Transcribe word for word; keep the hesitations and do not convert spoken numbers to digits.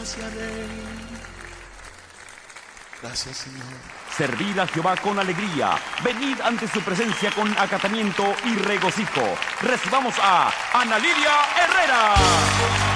hacia Él. Gracias, Señor. Servid a Jehová con alegría. Venid ante su presencia con acatamiento y regocijo. Recibamos a Ana Lidia Herrera.